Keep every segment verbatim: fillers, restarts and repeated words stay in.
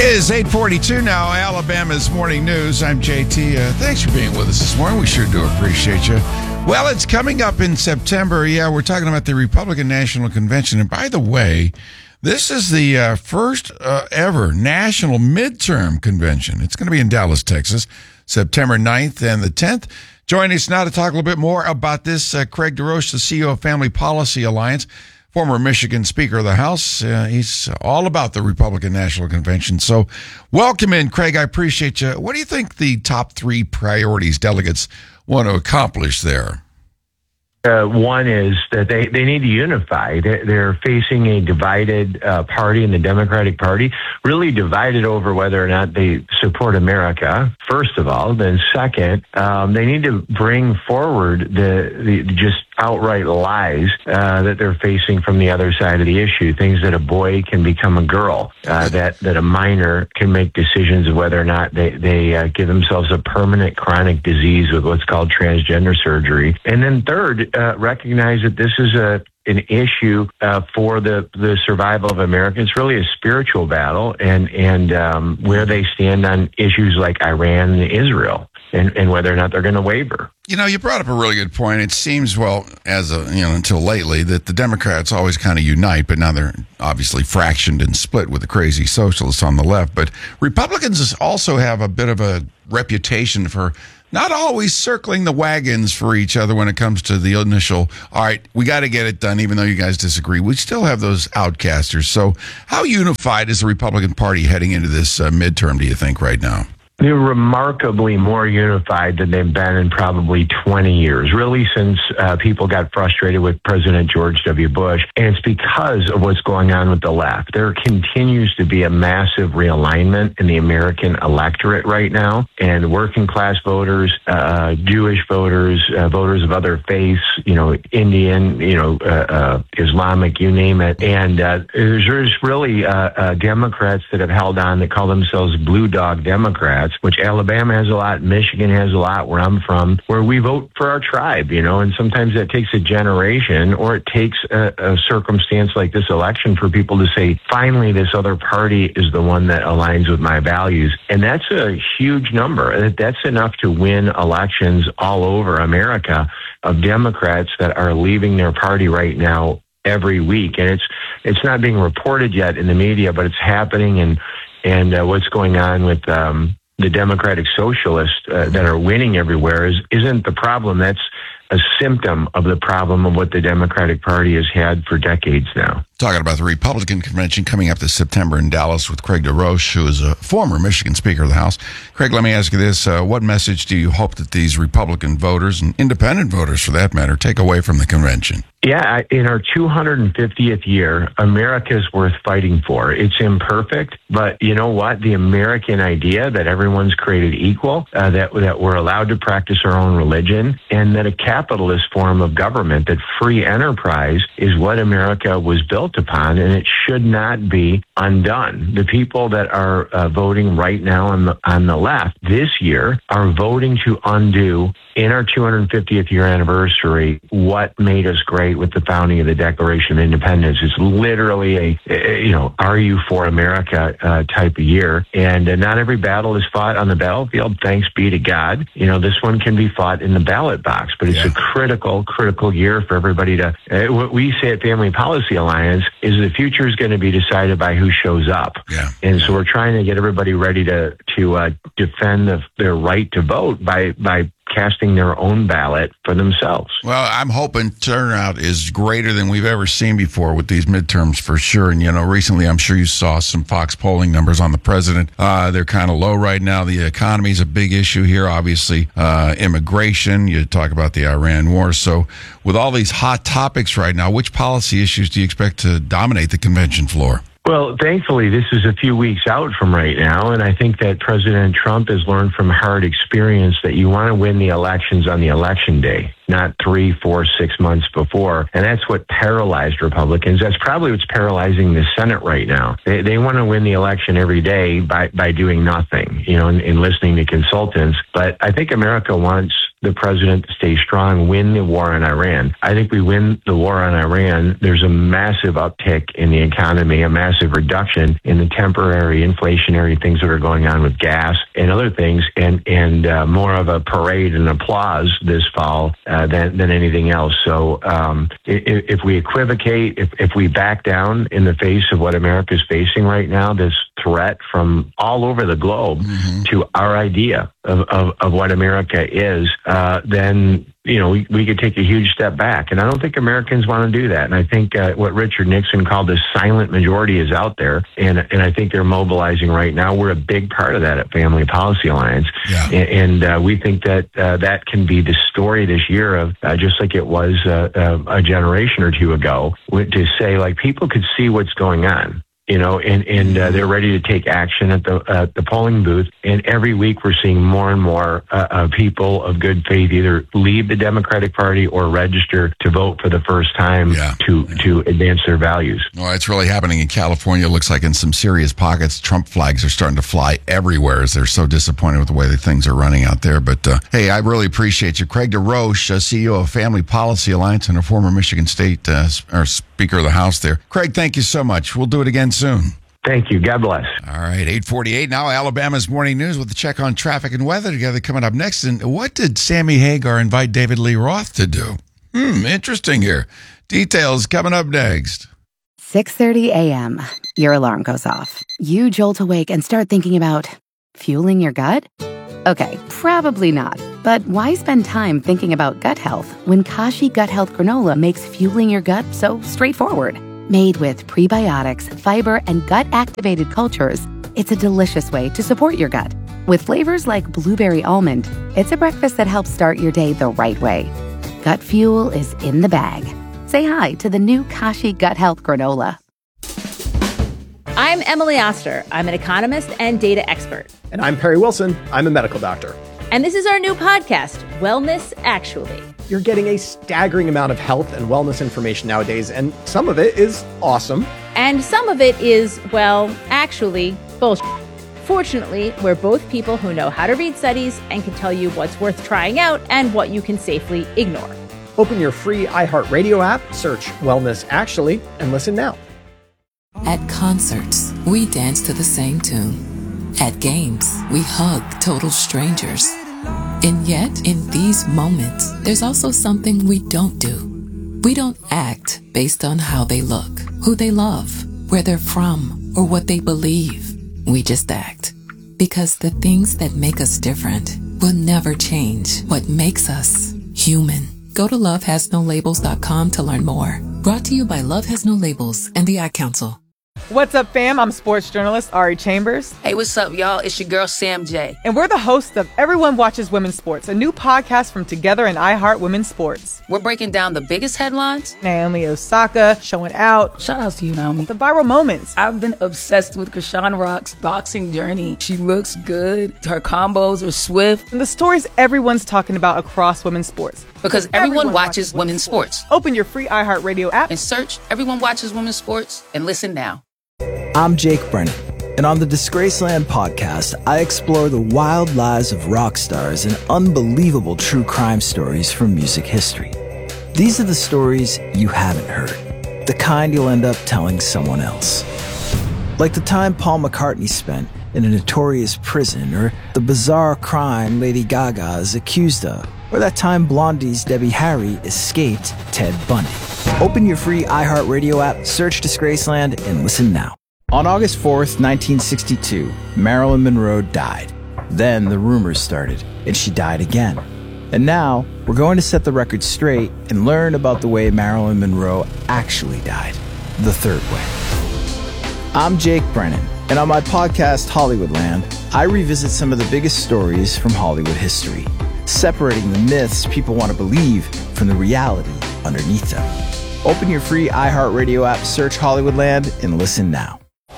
Is eight forty-two now, Alabama's Morning News. I'm J T. Uh, thanks for being with us this morning. We sure do appreciate you. Well, it's coming up in September. Yeah, we're talking about the Republican National Convention. And by the way, this is the uh, first uh, ever national midterm convention. It's going to be in Dallas, Texas, September ninth and the tenth. Joining us now to talk a little bit more about this, uh, Craig DeRoche, the C E O of Family Policy Alliance, former Michigan Speaker of the House. Uh, he's all about the Republican National Convention. So welcome in, Craig. I appreciate you. What do you think the top three priorities delegates want to accomplish there? Uh, one is that they, they need to unify. They're, they're facing a divided uh, party in the Democratic Party, really divided over whether or not they support America, first of all. Then second, um, they need to bring forward the, the just outright lies uh, that they're facing from the other side of the issue, things that a boy can become a girl, uh, that, that a minor can make decisions of whether or not they, they uh, give themselves a permanent chronic disease with what's called transgender surgery. And then third, Uh, recognize that this is a an issue uh, for the, the survival of America. It's really a spiritual battle, and and um, where they stand on issues like Iran and Israel, and, and whether or not they're going to waver. You know, you brought up a really good point. It seems, well, as a, you know, until lately, that the Democrats always kind of unite, but now they're obviously fractioned and split with the crazy socialists on the left. But Republicans also have a bit of a reputation for not always circling the wagons for each other when it comes to the initial, all right, we got to get it done, even though you guys disagree. We still have those outcasters. So how unified is the Republican Party heading into this uh, midterm, do you think, right now? They're remarkably more unified than they've been in probably twenty years, really since uh, people got frustrated with President George W. Bush. And it's because of what's going on with the left. There continues to be a massive realignment in the American electorate right now. And working class voters, uh, Jewish voters, uh, voters of other faiths, you know, Indian, you know, uh, uh, Islamic, you name it. And uh, there's, there's really uh, uh, Democrats that have held on that call themselves blue dog Democrats, which Alabama has a lot, Michigan has a lot, where I'm from, where we vote for our tribe, you know, and sometimes that takes a generation, or it takes a, a circumstance like this election for people to say, finally, this other party is the one that aligns with my values. And that's a huge number. That's enough to win elections all over America of Democrats that are leaving their party right now every week. And it's it's not being reported yet in the media, but it's happening. And, and uh, what's going on with um, the Democratic Socialists uh, that are winning everywhere is, isn't the problem. That's a symptom of the problem of what the Democratic Party has had for decades now. Talking about the Republican Convention coming up this September in Dallas with Craig DeRoche, who is a former Michigan Speaker of the House. Craig, let me ask you this. Uh, what message do you hope that these Republican voters, and independent voters for that matter, take away from the convention? Yeah, in our two hundred fiftieth year, America is worth fighting for. It's imperfect, but you know what? The American idea that everyone's created equal, uh, that that we're allowed to practice our own religion, and that a capitalist form of government, that free enterprise is what America was built upon, and it should not be undone. The people that are uh, voting right now on the on the left this year are voting to undo, in our two hundred fiftieth year anniversary, what made us great with the founding of the Declaration of Independence. It's literally a, a you know, are you for America uh, type of year. And uh, not every battle is fought on the battlefield, thanks be to God. You know, this one can be fought in the ballot box, but it's yeah. a critical, critical year for everybody to, uh, what we say at Family Policy Alliance is the future is going to be decided by who shows up. Yeah. And so we're trying to get everybody ready to, to uh, defend the, their right to vote by, by casting their own ballot for themselves. Well, I'm hoping turnout is greater than we've ever seen before with these midterms for sure. And, you know, recently I'm sure you saw some Fox polling numbers on the president. Uh, they're kind of low right now. The economy is a big issue here, obviously. Uh, immigration, you talk about the Iran war. So with all these hot topics right now, which policy issues do you expect to dominate the convention floor? Well, thankfully, this is a few weeks out from right now, and I think that President Trump has learned from hard experience that you want to win the elections on the election day, not three, four, six months before. And that's what paralyzed Republicans. That's probably what's paralyzing the Senate right now. They, they want to win the election every day by, by doing nothing, you know, and, and listening to consultants. But I think America wants the president to stay strong, win the war on Iran. I think we win the war on Iran. There's a massive uptick in the economy, a massive reduction in the temporary inflationary things that are going on with gas and other things, and and uh, more of a parade and applause this fall uh, than than anything else. So um, if, if we equivocate, if if we back down in the face of what America is facing right now, this threat from all over the globe mm-hmm. to our idea of, of, of what America is, uh, then, you know, we, we could take a huge step back. And I don't think Americans want to do that. And I think uh, what Richard Nixon called the silent majority is out there. And and I think they're mobilizing right now. We're a big part of that at Family Policy Alliance. Yeah. And, and uh, we think that uh, that can be the story this year of, uh, just like it was uh, uh, a generation or two ago, to say, like, people could see what's going on. You know, and, and uh, they're ready to take action at the uh, the polling booth. And every week we're seeing more and more uh, uh, people of good faith either leave the Democratic Party or register to vote for the first time yeah. to yeah. to advance their values. Well, it's really happening in California. It looks like in some serious pockets, Trump flags are starting to fly everywhere as they're so disappointed with the way that things are running out there. But, uh, hey, I really appreciate you. Craig DeRoche, uh, C E O of Family Policy Alliance and a former Michigan State uh, or Speaker of the House there. Craig, thank you so much. We'll do it again soon. Thank you. God bless. All right, eight forty-eight now, Alabama's Morning News with the check on traffic and weather together coming up next. And what did Sammy Hagar invite David Lee Roth to do? Hmm, interesting here. Details coming up next. six thirty a.m. Your alarm goes off. You jolt awake and start thinking about fueling your gut? Okay, probably not. But why spend time thinking about gut health when Kashi Gut Health Granola makes fueling your gut so straightforward? Made with prebiotics, fiber, and gut-activated cultures, it's a delicious way to support your gut. With flavors like blueberry almond, it's a breakfast that helps start your day the right way. Gut fuel is in the bag. Say hi to the new Kashi Gut Health Granola. I'm Emily Oster. I'm an economist and data expert. And I'm Perry Wilson. I'm a medical doctor. And this is our new podcast, Wellness Actually. You're getting a staggering amount of health and wellness information nowadays, and some of it is awesome. And some of it is, well, actually, bullshit. Fortunately, we're both people who know how to read studies and can tell you what's worth trying out and what you can safely ignore. Open your free iHeartRadio app, search Wellness Actually, and listen now. At concerts, we dance to the same tune. At games, we hug total strangers. And yet, in these moments, there's also something we don't do. We don't act based on how they look, who they love, where they're from, or what they believe. We just act. Because the things that make us different will never change what makes us human. Go to love has no labels dot com to learn more. Brought to you by Love Has No Labels and the Ad Council. What's up, fam? I'm sports journalist Ari Chambers. Hey, what's up, y'all? It's your girl, Sam J. And we're the hosts of Everyone Watches Women's Sports, a new podcast from Together and iHeart Women's Sports. We're breaking down the biggest headlines. Naomi Osaka showing out. Shout out to you, Naomi. The viral moments. I've been obsessed with Krishan Rock's boxing journey. She looks good. Her combos are swift. And the stories everyone's talking about across women's sports. Because everyone, everyone watches, watches women's sports. sports. Open your free iHeartRadio app and search Everyone Watches Women's Sports and listen now. I'm Jake Brennan, and on the Disgraceland podcast, I explore the wild lives of rock stars and unbelievable true crime stories from music history. These are the stories you haven't heard, the kind you'll end up telling someone else. Like the time Paul McCartney spent in a notorious prison, or the bizarre crime Lady Gaga is accused of, or that time Blondie's Debbie Harry escaped Ted Bundy. Open your free iHeartRadio app, search Disgraceland, and listen now. On August fourth, nineteen sixty-two, Marilyn Monroe died. Then the rumors started, and she died again. And now, we're going to set the record straight and learn about the way Marilyn Monroe actually died, the third way. I'm Jake Brennan, and on my podcast, Hollywoodland, I revisit some of the biggest stories from Hollywood history, separating the myths people want to believe from the reality underneath them. Open your free iHeartRadio app, search Hollywoodland, and listen now.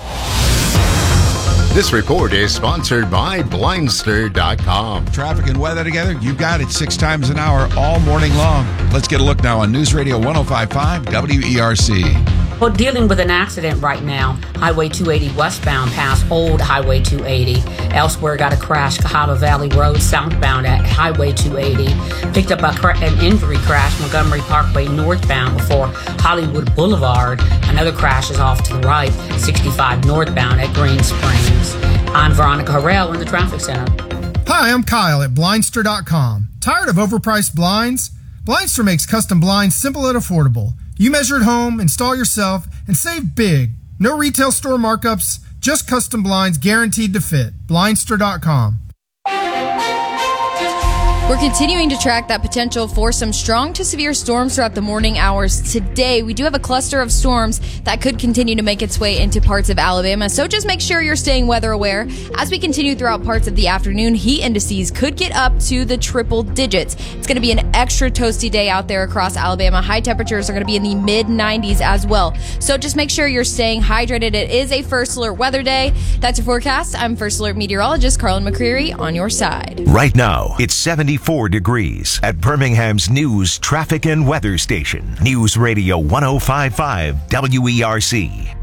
This report is sponsored by Blindster dot com. Traffic and weather together, you got it six times an hour all morning long. Let's get a look now on News Radio one oh five point five W E R C. Well, dealing with an accident right now, Highway two eighty westbound past Old Highway two eighty. Elsewhere, got a crash, Cahaba Valley Road southbound at Highway two eighty. Picked up a cra- an injury crash, Montgomery Parkway northbound before Hollywood Boulevard. Another crash is off to the right, sixty-five northbound at Green Springs. I'm Veronica Harrell in the traffic center. Hi, I'm Kyle at Blindster dot com. Tired of overpriced blinds? Blindster makes custom blinds simple and affordable. You measure at home, install yourself, and save big. No retail store markups, just custom blinds guaranteed to fit. Blindster dot com. We're continuing to track that potential for some strong to severe storms throughout the morning hours today. We do have a cluster of storms that could continue to make its way into parts of Alabama, so just make sure you're staying weather aware. As we continue throughout parts of the afternoon, heat indices could get up to the triple digits. It's going to be an extra toasty day out there across Alabama. High temperatures are going to be in the mid nineties as well. So just make sure you're staying hydrated. It is a First Alert weather day. That's your forecast. I'm First Alert meteorologist Carlin McCreary on your side. Right now, it's seventy-four degrees at Birmingham's news, traffic, and weather station. News Radio one oh five point five W E R C.